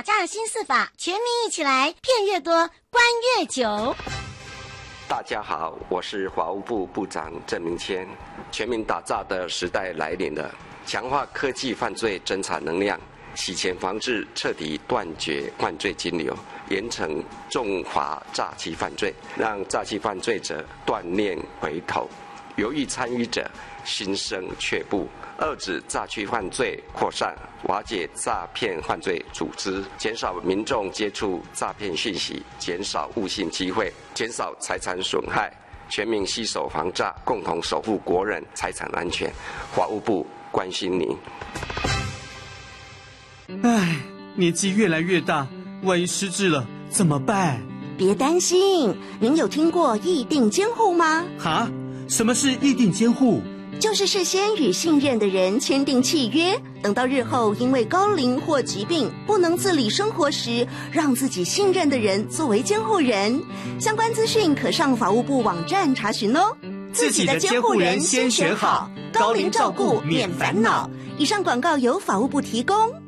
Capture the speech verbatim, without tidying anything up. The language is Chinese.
诈新四法，全民一起来，骗越多，关越久。 大家好，我是法务部部长郑明谦。全民打诈的时代来临了，强化科技犯罪侦查能量，洗钱防治彻底断绝犯罪金流，严惩重罚诈欺犯罪，让诈欺犯罪者断念回头，犹豫参与者心生却步，遏止诈欺犯罪扩散，瓦解诈骗犯罪组织，减少民众接触诈骗讯息，减少误信机会，减少财产损害，全民携手防诈，共同守护国人财产安全。法务部关心您。 唉，年纪越来越大，万一失智了怎么办？ 别担心，您有听过议定监护吗？ 哈？什么是议定监护？ 就是事先与信任的人签订契约，等到日后因为高龄或疾病不能自理生活时，让自己信任的人作为监护人。相关资讯可上法务部网站查询哦。 自己的监护人先选好，高龄照顾免烦恼。 以上广告由法务部提供。